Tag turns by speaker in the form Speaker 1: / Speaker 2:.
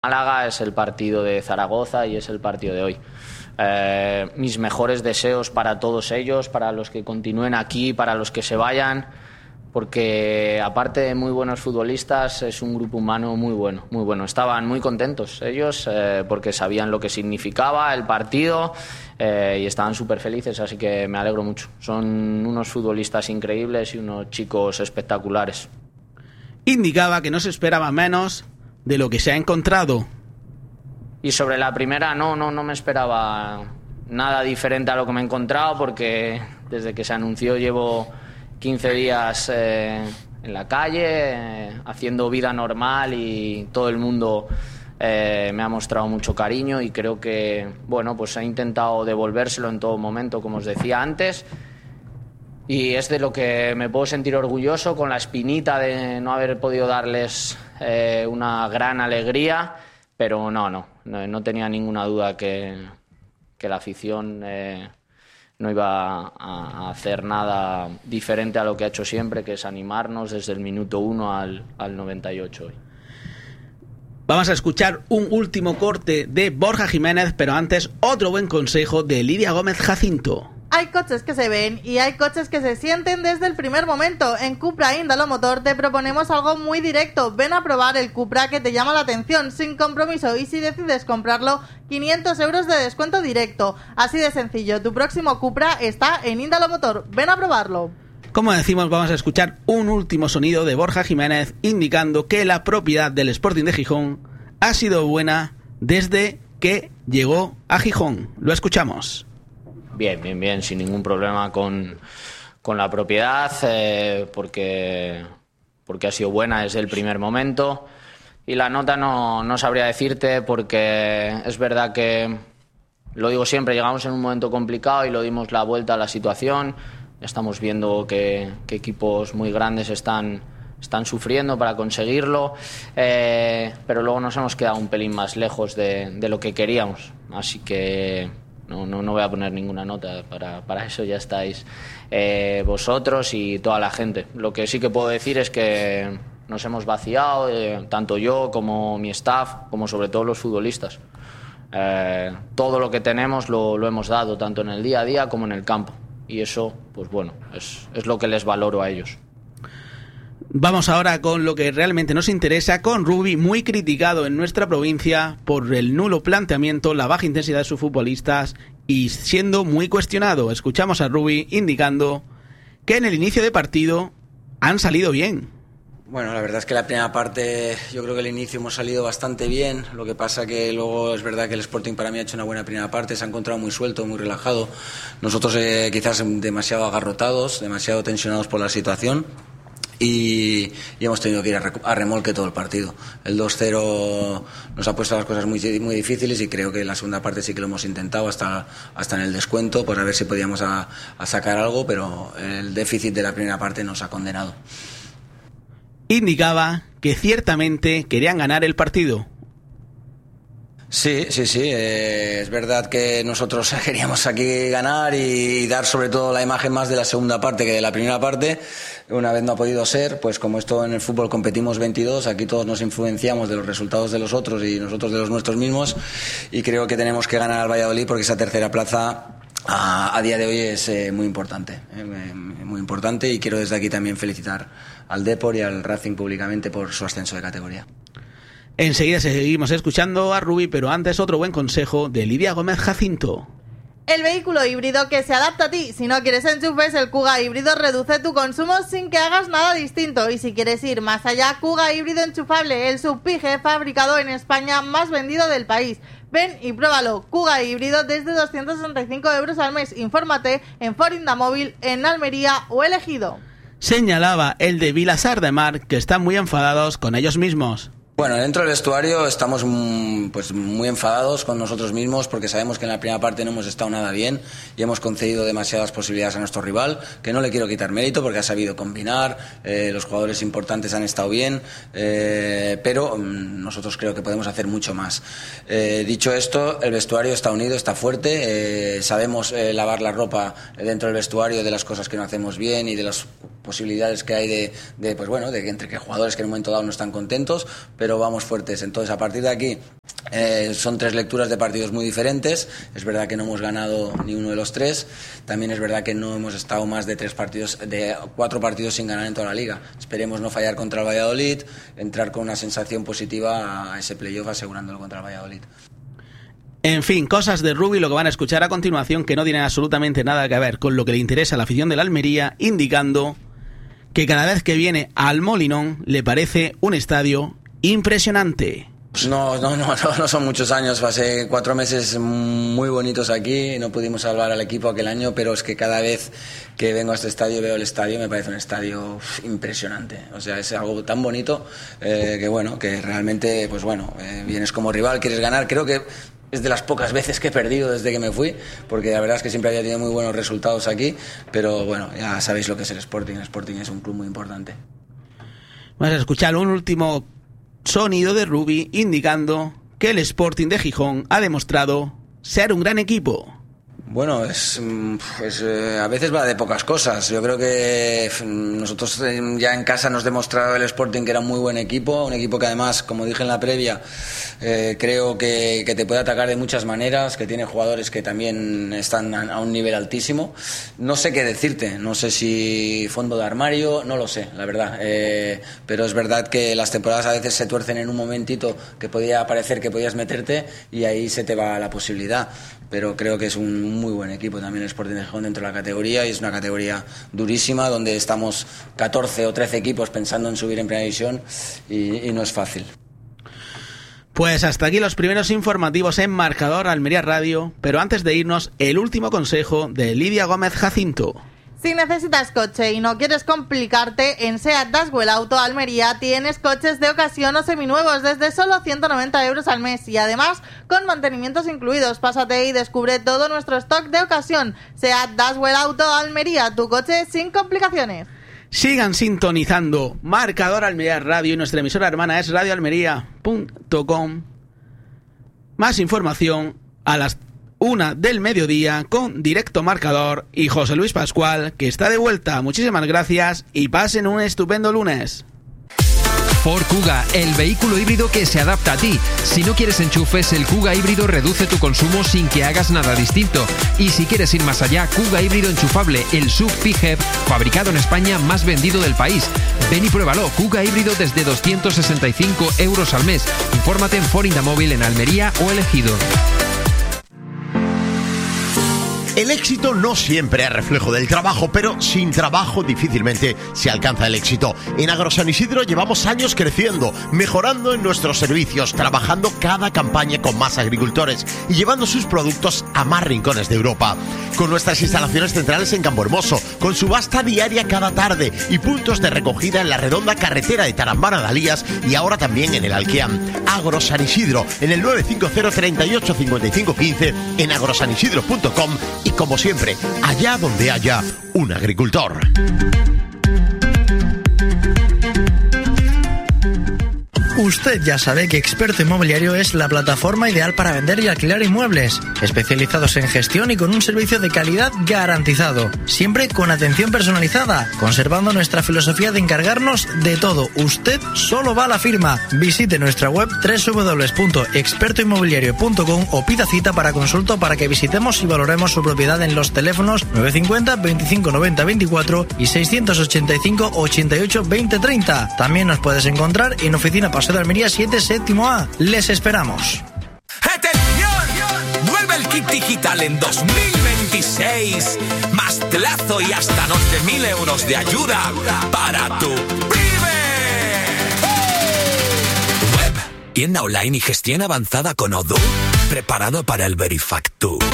Speaker 1: Málaga, es el partido de Zaragoza y es el partido de hoy. Mis mejores deseos para todos ellos, para los que continúen aquí, para los que se vayan, porque aparte de muy buenos futbolistas es un grupo humano muy bueno, muy bueno. Estaban muy contentos ellos porque sabían lo que significaba el partido y estaban súper felices, así que me alegro mucho. Son unos futbolistas increíbles y unos chicos espectaculares.
Speaker 2: Indicaba que no se esperaba menos de lo que se ha encontrado.
Speaker 1: Y sobre la primera no me esperaba nada diferente a lo que me he encontrado, porque desde que se anunció llevo 15 días en la calle haciendo vida normal y todo el mundo me ha mostrado mucho cariño y creo que pues he intentado devolvérselo en todo momento, como os decía antes. Y es de lo que me puedo sentir orgulloso, con la espinita de no haber podido darles una gran alegría, pero no tenía ninguna duda que la afición no iba a hacer nada diferente a lo que ha hecho siempre, que es animarnos desde el minuto 1 al 98 hoy.
Speaker 2: Vamos a escuchar un último corte de Borja Jiménez, pero antes otro buen consejo de Lidia Gómez Jacinto.
Speaker 3: Hay coches que se ven y hay coches que se sienten desde el primer momento. En Cupra Índalo Motor te proponemos algo muy directo. Ven a probar el Cupra que te llama la atención, sin compromiso, y si decides comprarlo, 500 euros de descuento directo. Así de sencillo, tu próximo Cupra está en Índalo Motor. Ven a probarlo.
Speaker 2: Como decimos, vamos a escuchar un último sonido de Borja Jiménez indicando que la propiedad del Sporting de Gijón ha sido buena desde que llegó a Gijón. Lo escuchamos.
Speaker 1: Bien, sin ningún problema con la propiedad, porque ha sido buena desde el primer momento. Y la nota no sabría decirte, porque es verdad que, lo digo siempre, llegamos en un momento complicado y lo dimos la vuelta a la situación. Estamos viendo que equipos muy grandes están sufriendo para conseguirlo, pero luego nos hemos quedado un pelín más lejos de lo que queríamos. Así que no voy a poner ninguna nota, para eso ya estáis vosotros y toda la gente. Lo que sí que puedo decir es que nos hemos vaciado, tanto yo como mi staff, como sobre todo los futbolistas. Todo lo que tenemos lo hemos dado, tanto en el día a día como en el campo. Y eso, es lo que les valoro a ellos.
Speaker 2: Vamos ahora con lo que realmente nos interesa, con Rubi, muy criticado en nuestra provincia por el nulo planteamiento, la baja intensidad de sus futbolistas y siendo muy cuestionado. Escuchamos a Rubi indicando que en el inicio de partido han salido bien.
Speaker 4: Bueno, la verdad es que la primera parte, yo creo que el inicio hemos salido bastante bien. Lo que pasa que luego es verdad que el Sporting para mí ha hecho una buena primera parte, se ha encontrado muy suelto, muy relajado. Nosotros quizás demasiado agarrotados, demasiado tensionados por la situación. Y hemos tenido que ir a remolque todo el partido. El 2-0 nos ha puesto las cosas muy difíciles y creo que en la segunda parte sí que lo hemos intentado hasta en el descuento, por a ver si podíamos a sacar algo, pero el déficit de la primera parte nos ha condenado.
Speaker 2: Indicaba que ciertamente querían ganar el partido.
Speaker 4: Sí, es verdad que nosotros queríamos aquí ganar y dar sobre todo la imagen más de la segunda parte que de la primera parte. Una vez no ha podido ser, pues como esto en el fútbol competimos 22, aquí todos nos influenciamos de los resultados de los otros y nosotros de los nuestros mismos, y creo que tenemos que ganar al Valladolid porque esa tercera plaza a día de hoy es muy importante, y quiero desde aquí también felicitar al Depor y al Racing públicamente por su ascenso de categoría.
Speaker 2: Enseguida seguimos escuchando a Rubi, pero antes otro buen consejo de Lidia Gómez Jacinto.
Speaker 3: El vehículo híbrido que se adapta a ti. Si no quieres enchufes, el Kuga híbrido reduce tu consumo sin que hagas nada distinto. Y si quieres ir más allá, Kuga híbrido enchufable, el sub-PIGE fabricado en España más vendido del país. Ven y pruébalo. Kuga híbrido desde 265 euros al mes. Infórmate en Forinda Móvil, en Almería o El Ejido.
Speaker 2: Señalaba el de Vilasar de Mar que están muy enfadados con ellos mismos.
Speaker 4: Bueno, dentro del vestuario estamos muy enfadados con nosotros mismos porque sabemos que en la primera parte no hemos estado nada bien y hemos concedido demasiadas posibilidades a nuestro rival, que no le quiero quitar mérito porque ha sabido combinar, los jugadores importantes han estado bien, pero nosotros creo que podemos hacer mucho más. Dicho esto, el vestuario está unido, está fuerte, sabemos lavar la ropa dentro del vestuario de las cosas que no hacemos bien y de los posibilidades que hay de que entre que jugadores que en un momento dado no están contentos, pero vamos fuertes. Entonces, a partir de aquí, son 3 lecturas de partidos muy diferentes. Es verdad que no hemos ganado ni uno de los 3. También es verdad que no hemos estado más de 4 partidos sin ganar en toda la liga. Esperemos no fallar contra el Valladolid, entrar con una sensación positiva a ese playoff, asegurándolo contra el Valladolid.
Speaker 2: En fin, cosas de Rubi, lo que van a escuchar a continuación, que no tienen absolutamente nada que ver con lo que le interesa a la afición de la Almería, indicando que cada vez que viene al Molinón le parece un estadio impresionante.
Speaker 4: No son muchos años. Pasé 4 meses muy bonitos aquí. No pudimos salvar al equipo aquel año, pero es que cada vez que vengo a este estadio, veo el estadio, me parece un estadio impresionante. O sea, es algo tan bonito que realmente, vienes como rival, quieres ganar. Creo que es de las pocas veces que he perdido desde que me fui, porque la verdad es que siempre había tenido muy buenos resultados aquí, pero ya sabéis lo que es el Sporting. El Sporting es un club muy importante.
Speaker 2: Vamos a escuchar un último sonido de Rubi indicando que el Sporting de Gijón ha demostrado ser un gran equipo.
Speaker 4: Bueno, a veces va de pocas cosas. Yo creo que nosotros ya en casa nos demostrado el Sporting que era un muy buen equipo, un equipo que además, como dije en la previa, creo que te puede atacar de muchas maneras, que tiene jugadores que también están a un nivel altísimo. No sé qué decirte, no sé si fondo de armario, no lo sé, la verdad. Pero es verdad que las temporadas a veces se tuercen en un momentito que podía parecer que podías meterte y ahí se te va la posibilidad. Pero creo que es un muy buen equipo también el Sporting de Gijón dentro de la categoría, y es una categoría durísima donde estamos 14 o 13 equipos pensando en subir en Primera División y no es fácil.
Speaker 2: Pues hasta aquí los primeros informativos en Marcador Almería Radio, pero antes de irnos, el último consejo de Lidia Gómez Jacinto.
Speaker 3: Si necesitas coche y no quieres complicarte, en SEAT Daswell Auto Almería tienes coches de ocasión o seminuevos desde solo 190 euros al mes y además con mantenimientos incluidos. Pásate y descubre todo nuestro stock de ocasión. SEAT Daswell Auto Almería, tu coche sin complicaciones.
Speaker 2: Sigan sintonizando Marcador Almería Radio y nuestra emisora hermana es radioalmería.com. Más información a las 1 del mediodía con Directo Marcador y José Luis Pascual, que está de vuelta. Muchísimas gracias y pasen un estupendo lunes.
Speaker 5: Ford Kuga, el vehículo híbrido que se adapta a ti. Si no quieres enchufes, el Kuga híbrido reduce tu consumo sin que hagas nada distinto. Y si quieres ir más allá, Kuga híbrido enchufable, el SUV PHEV, fabricado en España, más vendido del país. Ven y pruébalo, Kuga híbrido desde 265 euros al mes. Infórmate en Ford Indamóvil en Almería o El Ejido.
Speaker 6: El éxito no siempre es reflejo del trabajo, pero sin trabajo difícilmente se alcanza el éxito. En Agrosan Isidro llevamos años creciendo, mejorando en nuestros servicios, trabajando cada campaña con más agricultores y llevando sus productos a más rincones de Europa. Con nuestras instalaciones centrales en Campohermoso, con subasta diaria cada tarde y puntos de recogida en la redonda carretera de Tarambana a Dalías y ahora también en el Alquiam. Agrosan Isidro, en el 950 38 55 15, en agrosanisidro.com y como siempre, allá donde haya un agricultor.
Speaker 7: Usted ya sabe que Experto Inmobiliario es la plataforma ideal para vender y alquilar inmuebles, especializados en gestión y con un servicio de calidad garantizado, siempre con atención personalizada, conservando nuestra filosofía de encargarnos de todo. Usted solo va a la firma. Visite nuestra web www.expertoinmobiliario.com o pida cita para consulta para que visitemos y valoremos su propiedad en los teléfonos 950 25 90 24 y 685 88 20 30. También nos puedes encontrar en Oficina Paseo de Almería 7, séptimo A. Les esperamos.
Speaker 8: ¡Atención! Vuelve el kit digital en 2026. Más plazo y hasta 12.000 euros de ayuda para tu pyme. Web, tienda online y gestión avanzada con Odoo. Preparado para el Verifactu.